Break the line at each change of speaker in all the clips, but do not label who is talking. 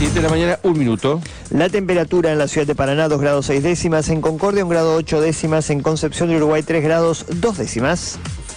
7 de la mañana, 1 minuto.
La temperatura en la ciudad de Paraná, 2 grados 6 décimas, en Concordia 1 grado 8 décimas, en Concepción de Uruguay 3 grados 2 décimas.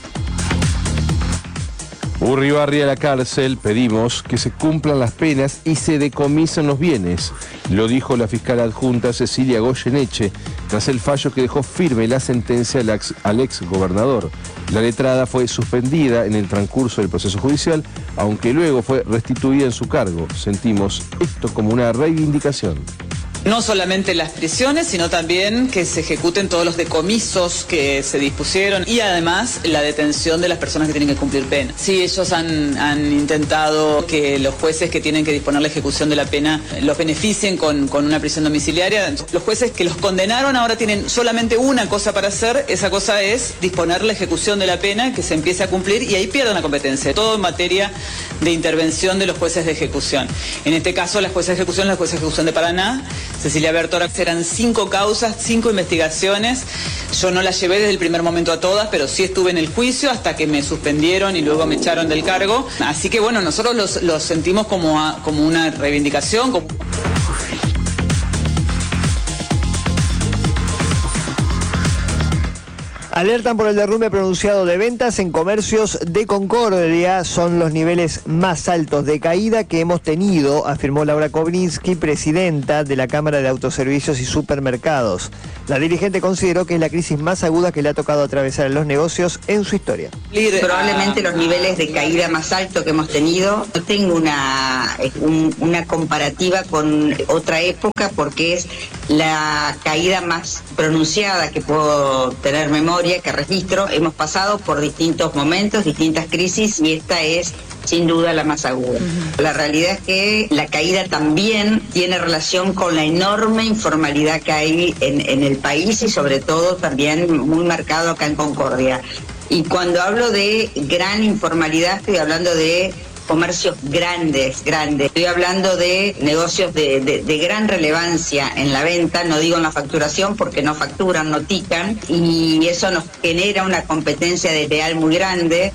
Urribarri a la cárcel, pedimos que se cumplan las penas y se decomisen los bienes. Lo dijo la fiscal adjunta Cecilia Goyeneche, tras el fallo que dejó firme la sentencia al ex gobernador. La letrada fue suspendida en el transcurso del proceso judicial, aunque luego fue restituida en su cargo. Sentimos esto como una reivindicación.
No solamente las prisiones, sino también que se ejecuten todos los decomisos que se dispusieron y además la detención de las personas que tienen que cumplir pena. Sí, ellos han intentado que los jueces que tienen que disponer la ejecución de la pena los beneficien con una prisión domiciliaria. Los jueces que los condenaron ahora tienen solamente una cosa para hacer, esa cosa es disponer la ejecución de la pena, que se empiece a cumplir y ahí pierden la competencia, todo en materia de intervención de los jueces de ejecución. En este caso, las jueces de ejecución de Paraná, Cecilia Bertorax, eran 5 causas, 5 investigaciones. Yo no las llevé desde el primer momento a todas, pero sí estuve en el juicio hasta que me suspendieron y luego me echaron del cargo. Así que bueno, nosotros los sentimos como una reivindicación.
Alertan por el derrumbe pronunciado de ventas en comercios de Concordia. Son los niveles más altos de caída que hemos tenido, afirmó Laura Kobrinski, presidenta de la Cámara de Autoservicios y Supermercados. La dirigente consideró que es la crisis más aguda que le ha tocado atravesar en los negocios en su historia.
Probablemente los niveles de caída más altos que hemos tenido. No tengo una comparativa con otra época porque es la caída más pronunciada que puedo tener memoria, que registro. Hemos pasado por distintos momentos, distintas crisis y esta es sin duda la más aguda. La realidad es que la caída también tiene relación con la enorme informalidad que hay en el país y sobre todo también muy marcado acá en Concordia. Y cuando hablo de gran informalidad estoy hablando de comercios grandes. Estoy hablando de negocios de gran relevancia en la venta, no digo en la facturación porque no facturan, no tican, y eso nos genera una competencia desleal muy grande.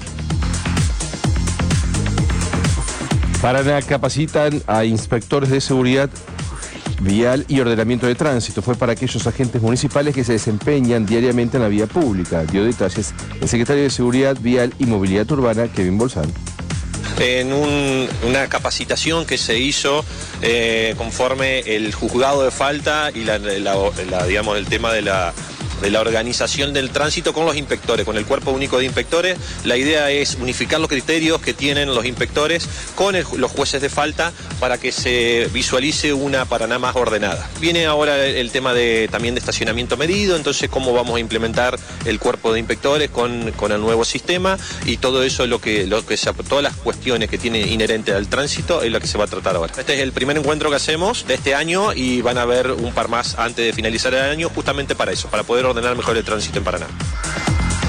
Paraná capacitan a inspectores de seguridad vial y ordenamiento de tránsito. Fue para aquellos agentes municipales que se desempeñan diariamente en la vía pública. Dio detalles el secretario de Seguridad Vial y Movilidad Urbana, Kevin Bolzán.
En una capacitación que se hizo conforme el juzgado de falta y digamos, el tema de la organización del tránsito con los inspectores, con el cuerpo único de inspectores. La idea es unificar los criterios que tienen los inspectores con los jueces de falta para que se visualice una Paraná más ordenada. Viene ahora el tema también de estacionamiento medido, entonces cómo vamos a implementar el cuerpo de inspectores con el nuevo sistema, y todo eso es todas las cuestiones que tiene inherente al tránsito es lo que se va a tratar ahora. Este es el primer encuentro que hacemos de este año y van a haber un par más antes de finalizar el año, justamente para eso, para poder ordenar mejor el tránsito en Paraná.